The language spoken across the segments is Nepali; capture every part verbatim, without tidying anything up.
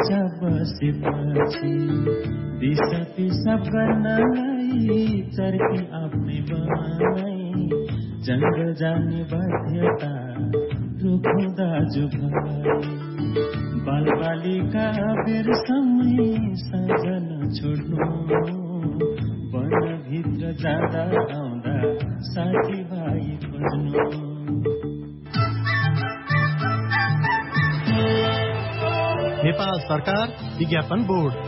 चुपचाप बसेपछि दिशा पिसाब गर्नलाई चर्की आफ्नै बनाई जङ्ग जाने बाध्यता रुखौँ दाजु भाइ बालबालिका बेर समय सजन छोड्नु वनभित्र जाँदा आउँदा साथीभाइ खोज्नु। नेपाल सरकार विज्ञापन बोर्ड।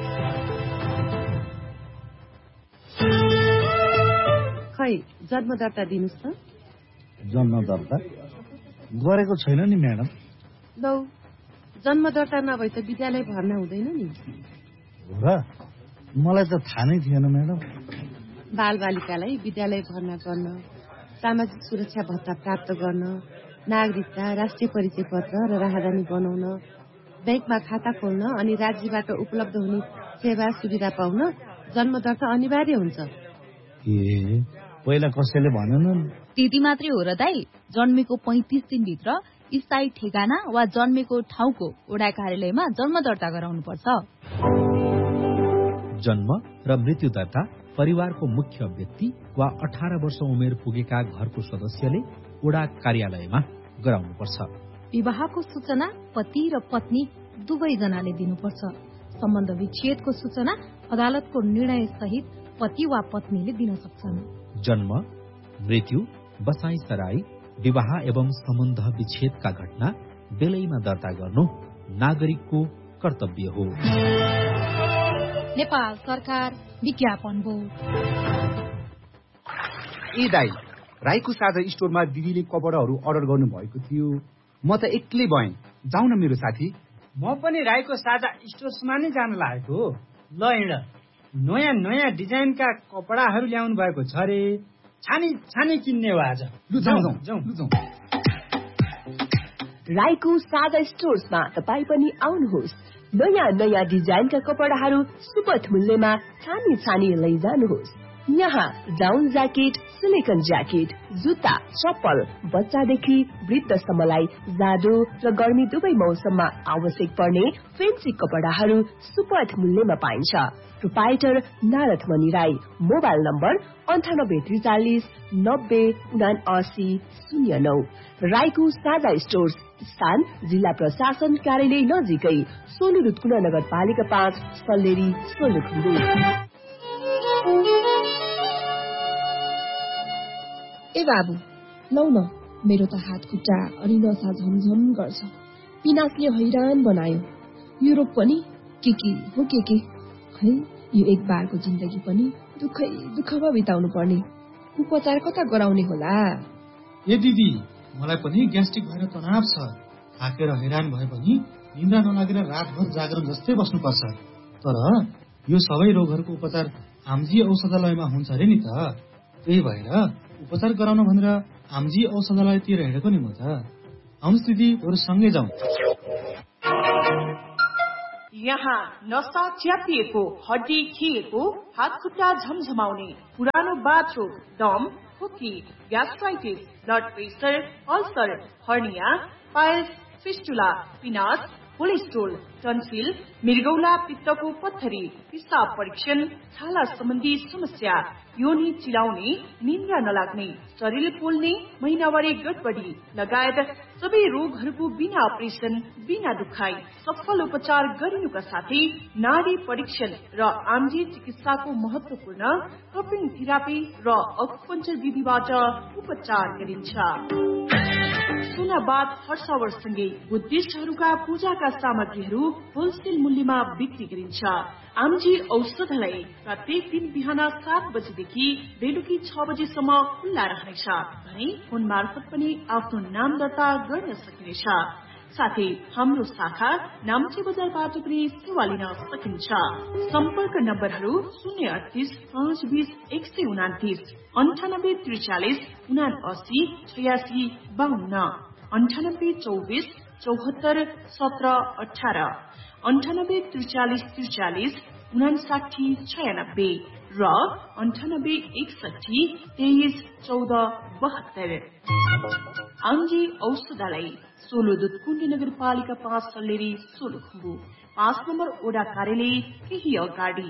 खै जन्म दर्ता दिनुस् त। जन्म दर्ता गरेको छैन नि म्याडम। लौ जन्म दर्ता नभए त विद्यालय भर्ना हुँदैन नि। हो र, मलाई त थाहा नै थिएन म्याडम। बालबालिकालाई विद्यालय भर्ना गर्न, सामाजिक सुरक्षा भत्ता प्राप्त गर्न, नागरिकता, राष्ट्रिय परिचय पत्र र राहदानी बनाउन, बैंकमा खाता खोल्न अनि राज्यबाट उपलब्ध हुने सेवा सुविधा पाउन जन्म दर्ता अनिवार्य हुन्छ। ए पहिला कसैले भनेनन्? त्यति मात्रै हो र दाइ। जन्मेको पैंतिस दिनभित्र स्थायी ठेगाना वा जन्मेको ठाउँको वडा कार्यालयमा जन्म दर्ता गराउनु पर्छ। जन्म र मृत्यु दर्ता परिवारको मुख्य व्यक्ति वा अठार वर्ष उमेर पुगेका घरको सदस्यले वडा कार्यालयमा गराउनु पर्छ। विवाहको सूचना पति र पत्नी दुवैजनाले दिनुपर्छ। सम्बन्ध विच्छेदको सूचना अदालतको निर्णय सहित पति वा पत्नीले दिन सक्छन्। जन्म, मृत्यु, बसाई सराई, विवाह एवं सम्बन्ध विच्छेदका घटना बेलैमा दर्ता गर्नु नागरिकको कर्तव्य हो। नेपाल सरकार विज्ञापन बोर्ड। ए दाइ, राईको साझा स्टोरमा दिदीले कपडाहरू अर्डर गर्नु भएको थियो। म त एक्लै भएँ, जाउँ न मेरो साथी। म पनि राईको साझा स्टोर्समा नै जान लागेको। ल हिँड, नयाँ नयाँ डिजाइनका कपडाहरू ल्याउनु भएको छ रे। छानी छानी किन्ने हो आज। लु जाउँ जाउँ लु जाउँ। राईको साझा स्टोर्समा तपाईँ पनि आउनुहोस्। नयाँ नयाँ डिजाइनका कपडाहरू सुपथ मूल्यमा छानी छानी लैजानुहोस्। यहाँ डाउन ज्याकेट, सिलिकन ज्याकेट, जुत्ता, चप्पल, बच्चादेखि वृद्धसम्मलाई जाडो र गर्मी दुवै मौसममा आवश्यक पर्ने फेन्सी कपडाहरू सुपथ मूल्यमा पाइन्छ। Proprietor Naradmani Rai. Mobile number अन्ठानब्बे त्रिचालिस नब्बे उनासी शून्य नौ। राईको साझा स्टोर्स, स्थान जिल्ला प्रशासन कार्यालय नजिकै, सोलु रुतकुना नगरपालिका पाँच, सल्लेरी, सोलुखुम्बु। ए बाबु, लौ न, मेरो त हात खुट्टा अनि नसा झमझम गर्छ। पिनासले हैरान बनायो। युरोप पनि के के हो के के। खै यो एक बारको जिन्दगी पनि दुखै दुखमा बिताउनु पर्ने। उपचार कता गराउने होला? ए दिदी, मलाई पनि ग्यास्ट्रिक भएर तनाव छ। थाकेर हैरान भए पनि निन्द्रा नलागेर रातभर जागरण जस्तै बस्नुपर्छ। तर यो सबै रोगहरूको उपचार आमजी औषधालयमा हुन्छ अरे नि त। त्यही भएर उपचार गराउन भनेर आमजी औषधालयतिर हिँडेको नि म त। आउनुहोस् दिदी, बरु सँगै जाउँ। यहाँ नसा च्यापिएको, हड्डी खिएको, हात खुट्टा झमझमाउने, पुरानो बाथरूम, दम, खोकी, gastritis, blood pressure, ulcer, hernia, piles, fistula, पिनास, cholesterol, tonsil, मृगौला पित्तको पत्थरी, पिसाब परीक्षण, छाला सम्बन्धी समस्या, योनि चिलाउने, निन्द्रा नलाग्ने, शरीर पोल्ने, महिनावारी गडबडी लगायत सबै रोगहरूको बिना अपरेसन, बिना दुखाई सफल उपचार गरिनुका साथै नाडी परीक्षण र आमजी चिकित्साको महत्वपूर्ण कपिङ थेरापी र अकुपञ्चर विधिबाट उपचार गरिन्छ। सुनाबाद हर्षावरसँगै बुद्धिस्टहरूका पूजाका सामग्रीहरू होलसेल मूल्यमा बिक्री गरिन्छ। आमजी औषधालय प्रत्येक दिन बिहान सात बजेदेखि बेलुकी छ बजेसम्म खुल्ला रहनेछ भने फोन मार्फत पनि आफ्नो नाम दर्ता गर्न सकिनेछ। साथै हाम्रो शाखा नाम्चे बजारबाट पनि सेवा लिन सकिन्छ। सम्पर्क नम्बरहरू शून्य अडतिस पाँच बिस एक सय उनातिस, अन्ठानब्बे त्रिचालिस उनासी छयासी बाहन्न, अन्ठानब्बे चौबिस चौहत्तर सत्र अठार, अन्ठानब्बे त्रिचालिस त्रिचालिस उनासाठी छयानब्बे र अन्ठानब्बे एकसठी तेइस चौध बहत्तर। अन्जी औषधालय सोलो दुधकुण्डी नगरपालिका पाँच सल्लेरी सोलुखुम्बु पाँच नम्बर ओडा कार्यालय केही अगाडि।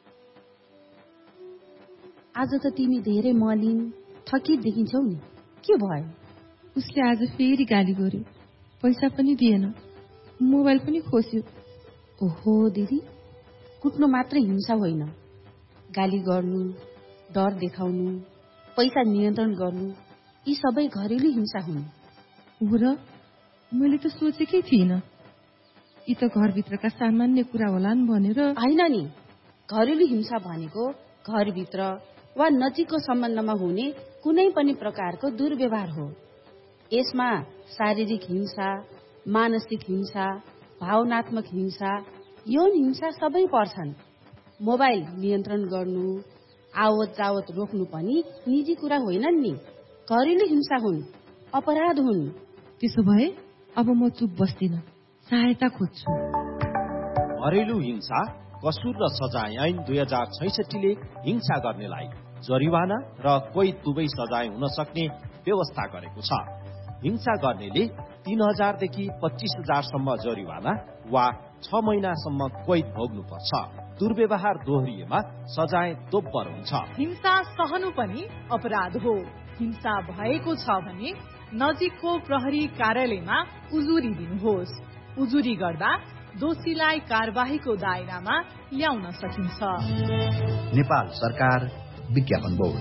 आज त तिमी धेरै मलिन थकित देखिन्छौ नि, के भयो? उसले आज फेरि गाली गर्यो, पैसा पनि दिएन, मोबाइल पनि खोस्यो। ओहो दिदी, कुट्नु मात्रै हिंसा होइन, गाली गर्नु, डर देखाउनु, पैसा नियन्त्रण गर्नु, यी सबै घरेलु हिंसा हुन्। हो र, मैले त सोचेकै थिइनँ, यी त घरभित्रका सामान्य कुरा होलान् भनेर। होइन नि, घरेलु हिंसा भनेको घरभित्र वा नजिकको सम्बन्धमा हुने कुनै पनि प्रकारको दुर्व्यवहार हो। यसमा शारीरिक हिंसा, मानसिक हिंसा, भावनात्मक हिंसा, यौन हिंसा सबै पर्छन्। मोबाइल नियन्त्रण गर्नु, आवत जावत रोक्नु पनि निजी कुरा होइनन् नि, घरेलु हिंसा हुन्, अपराध हुन्। त्यसो भए अब म चुप बस्दिन, सहायता खोज्छु। घरेलु हिंसा कसुर र सजाय ऐन दुई हजार छैसठीले हिंसा गर्नेलाई जरिवाना र कोही दुवै सजाय हुन सक्ने व्यवस्था गरेको छ। हिंसा गर्नेले तीन हजारदेखि पच्चीस हजारसम्म जरिवाना वा छ महिनासम्म कैद भोग्नुपर्छ। दुर्व्यवहार दोहोरिएमा सजाय दोब्बर हुन्छ। हिंसा सहनु पनि अपराध हो। हिंसा भएको छ भने नजिकको प्रहरी कार्यालयमा उजुरी दिनुहोस्। उजुरी गर्दा दोषीलाई कारबाहीको दायरामा ल्याउन सकिन्छ। नेपाल सरकार विज्ञापन बोर्ड।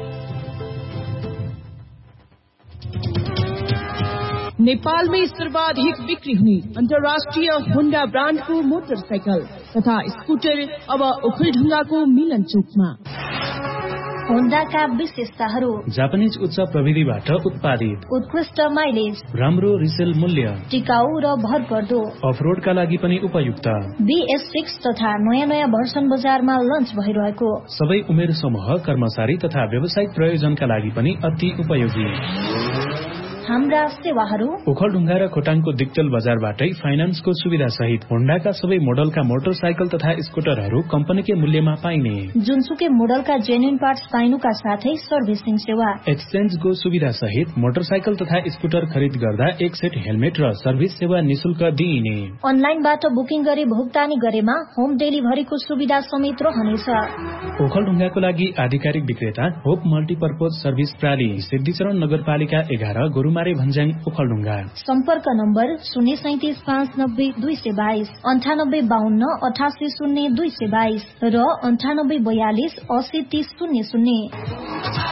नेपालमै सर्वाधिक बिक्री हुने अन्तर्राष्ट्रिय होन्डा ब्रान्डको मोटरसाइकल तथा स्कुटर अब ओखलढुङ्गाको मिलन चोकमा। होन्डाका विशेषताहरू: जापानिज उच्च प्रविधिबाट उत्पादित, उत्कृष्ट माइलेज, राम्रो रिसेल मूल्य, टिकाउ र भरपर्दो, अफरोडका लागि पनि उपयुक्त। बी एस सिक्स तथा नयाँ नयाँ भर्सन बजारमा लन्च भइरहेको। सबै उमेर समूह, कर्मचारी तथा व्यावसायिक प्रयोजनका लागि पनि अति उपयोगी। हाम्रा सेवाहरू: ओखलढुङ्गा र खोटाङको दिक्तेल बजारबाटै फाइनान्सको सुविधा सहित होन्डाका सबै मोडलका मोटरसाइकल तथा स्कुटरहरू कम्पनीकै मूल्यमा पाइने। जुनसुकै मोडलका जेन्युइन पार्ट्स पाइनुका साथै सर्भिसिङ सेवा, एक्सचेन्जको सुविधा सहित मोटरसाइकल तथा स्कुटर खरिद गर्दा एक सेट हेलमेट र सर्भिस सेवा निशुल्क दिइने। अनलाइनबाट बुकिङ गरी भुक्तानी गरेमा होम डेलिभरीको सुविधा समेत रहनेछ। ओखलढुङ्गाको लागि आधिकारिक विक्रेता होप मल्टिपर्पज सर्भिस प्राली, सिद्धिचरण नगरपालिका एघार, गोरुमारे भन्ज्याङ, ओखलढुङ्गा। सम्पर्क नम्बर शून्य सैतिस पाँच नब्बे दुई सय बाइस, अन्ठानब्बे बाहन्न अठासी शून्य दुई सय बाइस र अन्ठानब्बे बयालिस असी तीस शून्य शून्य।